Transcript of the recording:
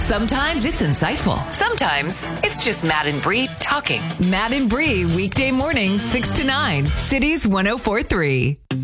Sometimes it's insightful. Sometimes it's just Matt and Bree talking. Matt and Bree, weekday mornings, 6 to 9. Cities 104.3.